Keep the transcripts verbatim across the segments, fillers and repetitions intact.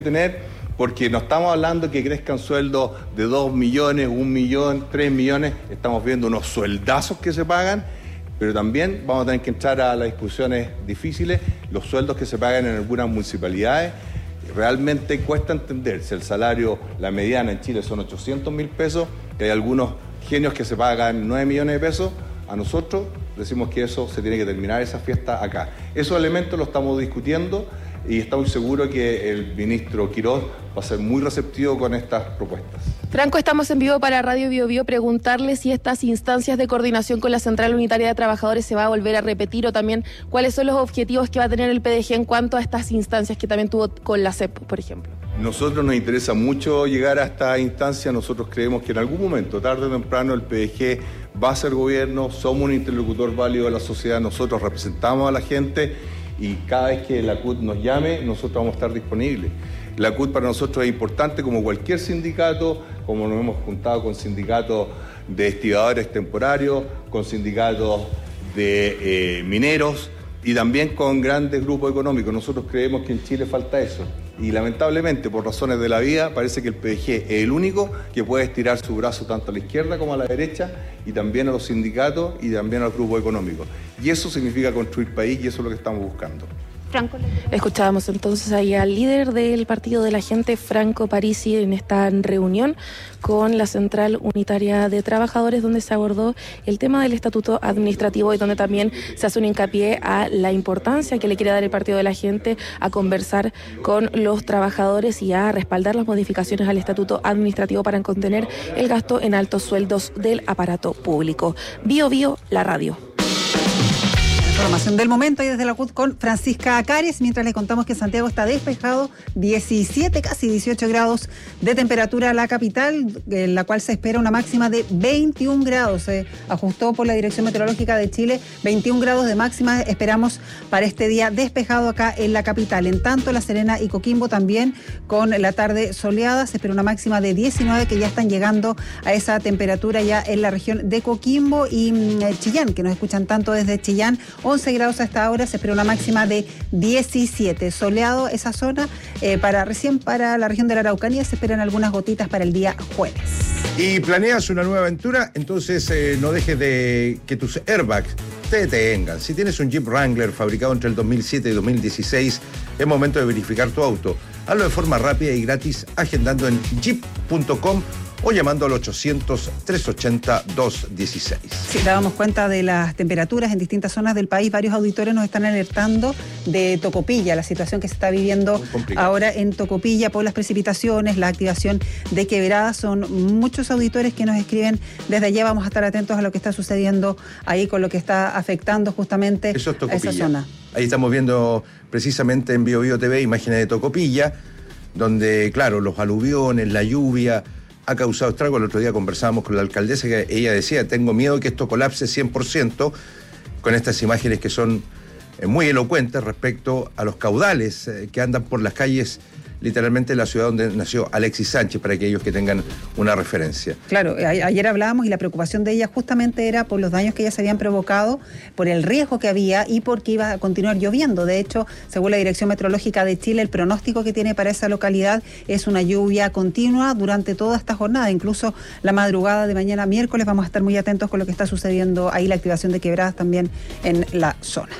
tener, porque no estamos hablando que crezcan sueldos de dos millones, un millón, tres millones, estamos viendo unos sueldazos que se pagan, pero también vamos a tener que entrar a las discusiones difíciles, los sueldos que se pagan en algunas municipalidades. Realmente cuesta entender si el salario, la mediana en Chile son ochocientos mil pesos, que hay algunos genios que se pagan nueve millones de pesos, a nosotros decimos que eso se tiene que terminar, esa fiesta acá. Esos elementos los estamos discutiendo y estamos seguros que el ministro Quirós va a ser muy receptivo con estas propuestas. Franco, estamos en vivo para Radio Bio Bio. Preguntarle si estas instancias de coordinación con la Central Unitaria de Trabajadores se va a volver a repetir, o también cuáles son los objetivos que va a tener el P D G en cuanto a estas instancias que también tuvo con la C E P, por ejemplo. Nosotros nos interesa mucho llegar a esta instancia. Nosotros creemos que en algún momento, tarde o temprano, el P D G va a ser gobierno, somos un interlocutor válido de la sociedad, nosotros representamos a la gente y cada vez que la C U T nos llame, nosotros vamos a estar disponibles. La C U T para nosotros es importante como cualquier sindicato, como nos hemos juntado con sindicatos de estibadores temporarios, con sindicatos de eh, mineros y también con grandes grupos económicos. Nosotros creemos que en Chile falta eso. Y lamentablemente, por razones de la vida, parece que el P D G es el único que puede estirar su brazo tanto a la izquierda como a la derecha, y también a los sindicatos y también a los grupos económicos. Y eso significa construir país, y eso es lo que estamos buscando. Franco. Escuchábamos entonces ahí al líder del Partido de la Gente, Franco Parisi, en esta reunión con la Central Unitaria de Trabajadores, donde se abordó el tema del estatuto administrativo y donde también se hace un hincapié a la importancia que le quiere dar el Partido de la Gente a conversar con los trabajadores y a respaldar las modificaciones al estatuto administrativo para contener el gasto en altos sueldos del aparato público. Bio Bio, la radio. Información del momento y desde la C U T con Francisca Acares, mientras les contamos que Santiago está despejado, diecisiete, casi dieciocho grados de temperatura a la capital, en la cual se espera una máxima de veintiún grados. Se ajustó por la Dirección Meteorológica de Chile, veintiún grados de máxima esperamos para este día despejado acá en la capital. En tanto, La Serena y Coquimbo también con la tarde soleada, se espera una máxima de diecinueve, que ya están llegando a esa temperatura ya en la región de Coquimbo y mm, Chillán, que nos escuchan tanto desde Chillán. once grados a esta hora, se espera una máxima de diecisiete. Soleado esa zona, eh, para recién para la región de la Araucanía se esperan algunas gotitas para el día jueves. ¿Y planeas una nueva aventura? Entonces eh, no dejes de que tus airbags te detengan. Si tienes un Jeep Wrangler fabricado entre el dos mil siete y dos mil dieciséis, es momento de verificar tu auto. Hazlo de forma rápida y gratis agendando en jeep punto com o llamando al ochocientos, trescientos ochenta, doscientos dieciséis. Sí, dábamos cuenta de las temperaturas en distintas zonas del país. Varios auditores nos están alertando de Tocopilla, la situación que se está viviendo ahora en Tocopilla por las precipitaciones, la activación de quebradas. Son muchos auditores que nos escriben desde allá. Vamos a estar atentos a lo que está sucediendo ahí con lo que está afectando justamente Eso es a esa zona. Ahí estamos viendo precisamente en Bio Bio T V imágenes de Tocopilla, donde, claro, los aluviones, la lluvia ha causado estrago. El otro día conversábamos con la alcaldesa, que ella decía, tengo miedo que esto colapse cien por ciento, con estas imágenes que son eh, muy elocuentes respecto a los caudales eh, que andan por las calles, literalmente en la ciudad donde nació Alexis Sánchez, para aquellos que tengan una referencia. Claro, a- ayer hablábamos y la preocupación de ella justamente era por los daños que ya se habían provocado, por el riesgo que había y porque iba a continuar lloviendo. De hecho, según la Dirección Meteorológica de Chile, el pronóstico que tiene para esa localidad es una lluvia continua durante toda esta jornada, incluso la madrugada de mañana miércoles. Vamos a estar muy atentos con lo que está sucediendo ahí, la activación de quebradas también en la zona.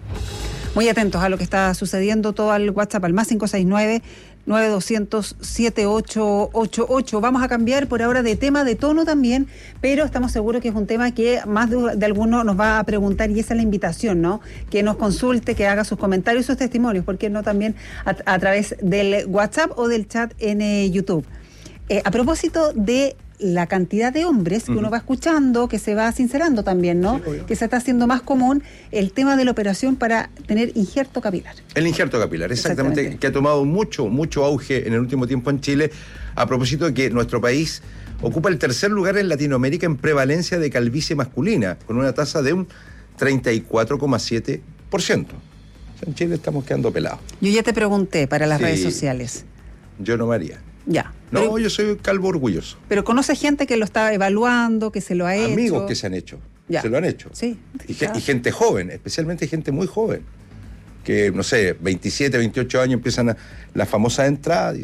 Muy atentos a lo que está sucediendo, todo al WhatsApp al más cinco seis nueve, nueve dos cero cero, siete ocho ocho ocho. Vamos a cambiar por ahora de tema, de tono también, pero estamos seguros que es un tema que más de, de alguno nos va a preguntar, y esa es la invitación, ¿no? Que nos consulte, que haga sus comentarios y sus testimonios, ¿por qué no también a, a través del WhatsApp o del chat en eh, YouTube? Eh, a propósito de la cantidad de hombres que uh-huh. uno va escuchando, que se va sincerando también, ¿no? Sí, que se está haciendo más común el tema de la operación para tener injerto capilar. El injerto capilar, exactamente, exactamente, que ha tomado mucho, mucho auge en el último tiempo en Chile, a propósito de que nuestro país ocupa el tercer lugar en Latinoamérica en prevalencia de calvicie masculina, con una tasa de un treinta y cuatro coma siete por ciento. O sea, en Chile estamos quedando pelados. Yo ya te pregunté para las sí, redes sociales. Yo no me haría. Ya. No, pero, yo soy calvo orgulloso. Pero conoce gente que lo está evaluando, que se lo ha Amigos hecho. Amigos que se han hecho. Ya. Se lo han hecho. Sí. Y, y gente joven, especialmente gente muy joven. que, no sé, veintisiete, veintiocho años empiezan a, las famosas entradas.